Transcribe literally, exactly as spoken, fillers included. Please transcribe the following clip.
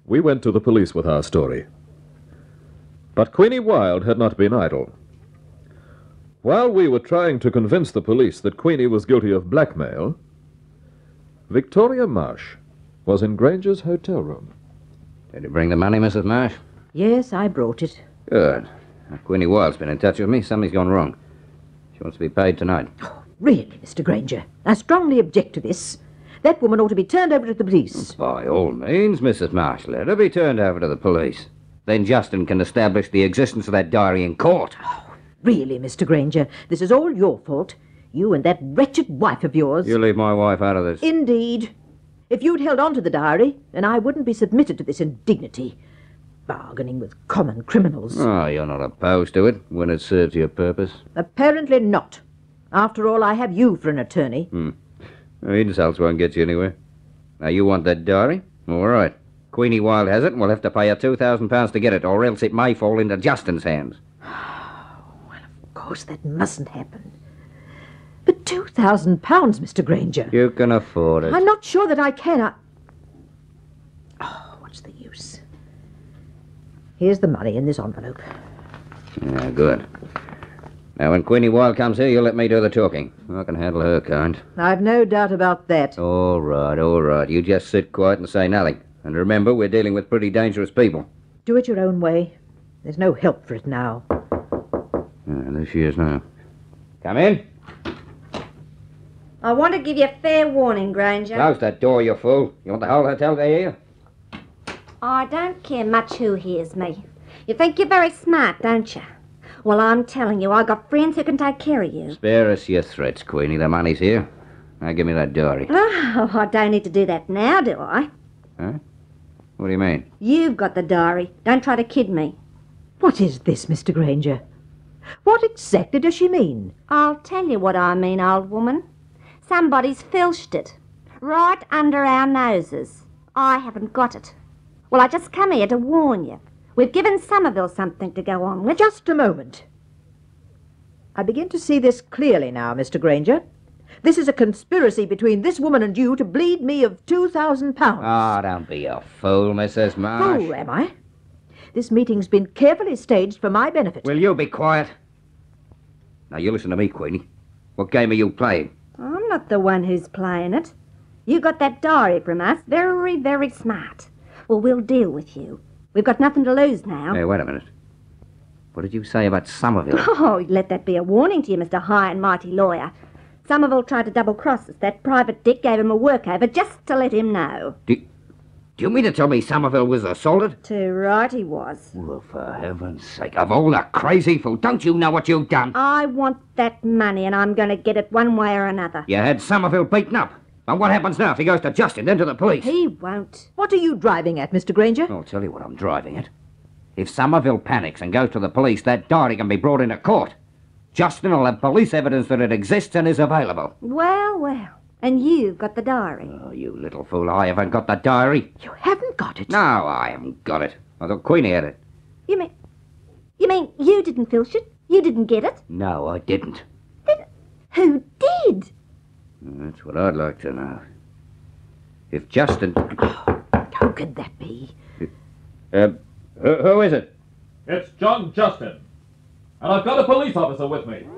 we went to the police with our story. But Queenie Wilde had not been idle. While we were trying to convince the police that Queenie was guilty of blackmail, Victoria Marsh was in Granger's hotel room. Did you bring the money, Missus Marsh? Yes, I brought it. Good. Now, Queenie Wilde's been in touch with me. Something's gone wrong. She wants to be paid tonight. Oh, really, Mister Granger? I strongly object to this. That woman ought to be turned over to the police. By all means, Missus Marsh, let her be turned over to the police. Then Justin can establish the existence of that diary in court. Oh, really, Mister Granger, this is all your fault. You and that wretched wife of yours. You leave my wife out of this. Indeed. If you'd held on to the diary, then I wouldn't be submitted to this indignity. Bargaining with common criminals. Oh, you're not opposed to it when it serves your purpose? Apparently not. After all, I have you for an attorney. Hmm. Well, insults won't get you anywhere. Now, you want that diary? All right. Queenie Wilde has it, and we'll have to pay her two thousand pounds to get it, or else it may fall into Justin's hands. Well, of course, that mustn't happen. But two thousand pounds, Mister Granger. You can afford it. I'm not sure that I can. I... Oh, what's the use? Here's the money in this envelope. Yeah, good. Now, when Queenie Wilde comes here, you'll let me do the talking. I can handle her kind. I've no doubt about that. All right, all right. You just sit quiet and say nothing. And remember, we're dealing with pretty dangerous people. Do it your own way. There's no help for it now. Yeah, there she is now. Come in. I want to give you a fair warning, Granger. Close that door, you fool. You want the whole hotel to hear? I don't care much who hears me. You think you're very smart, don't you? Well, I'm telling you, I got friends who can take care of you. Spare us your threats, Queenie. The money's here. Now give me that diary. Oh, I don't need to do that now, do I? Huh? What do you mean? You've got the diary. Don't try to kid me. What is this, Mister Granger? What exactly does she mean? I'll tell you what I mean, old woman. Somebody's filched it. Right under our noses. I haven't got it. Well, I just come here to warn you. We've given Somerville something to go on with. Just a moment. I begin to see this clearly now, Mister Granger. This is a conspiracy between this woman and you to bleed me of two thousand pounds. Ah, oh, don't be a fool, Missus Marsh. Fool, am I? This meeting's been carefully staged for my benefit. Will you be quiet? Now, you listen to me, Queenie. What game are you playing? I'm not the one who's playing it. You got that diary from us. Very, very smart. Well, we'll deal with you. We've got nothing to lose now. Hey, wait a minute. What did you say about Somerville? Oh, let that be a warning to you, Mister High and Mighty Lawyer. Somerville tried to double-cross us. That private dick gave him a workover just to let him know. Do, do you mean to tell me Somerville was assaulted? Too right he was. Well, for heaven's sake, of all the crazy fool, don't you know what you've done? I want that money, and I'm going to get it one way or another. You had Somerville beaten up. And what happens now if he goes to Justin, then to the police? He won't. What are you driving at, Mister Granger? I'll tell you what I'm driving at. If Somerville panics and goes to the police, that diary can be brought into court. Justin will have police evidence that it exists and is available. Well, well. And you've got the diary. Oh, you little fool, I haven't got the diary. You haven't got it? No, I haven't got it. I thought Queenie had it. You mean... You mean you didn't filch it? You didn't get it? No, I didn't. Then who did? That's what I'd like to know. If Justin... Oh, who could that be? Uh, who, who is it? It's John Justin. And I've got a police officer with me.